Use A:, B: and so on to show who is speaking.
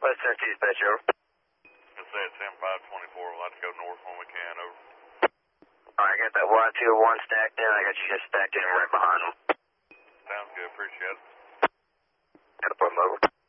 A: West Tennessee dispatch, over.
B: Let's say it's 7524. We'll have to go north when we can, over.
A: Alright, I got that Y201 stacked in. I got you just stacked in right behind them.
B: Sounds good. Appreciate it.
A: Gotta put them over.